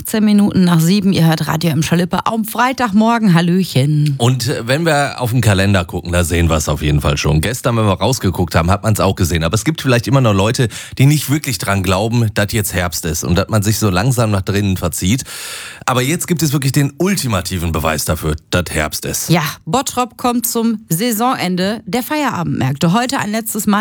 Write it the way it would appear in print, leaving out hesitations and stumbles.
18 Minuten nach 7. Ihr hört Radio im Schalippe am Freitagmorgen. Hallöchen. Und wenn wir auf den Kalender gucken, da sehen wir es auf jeden Fall schon. Gestern, wenn wir rausgeguckt haben, hat man es auch gesehen. Aber es gibt vielleicht immer noch Leute, die nicht wirklich dran glauben, dass jetzt Herbst ist und dass man sich so langsam nach drinnen verzieht. Aber jetzt gibt es wirklich den ultimativen Beweis dafür, dass Herbst ist. Ja, Bottrop kommt zum Saisonende der Feierabendmärkte. Heute ein letztes Mal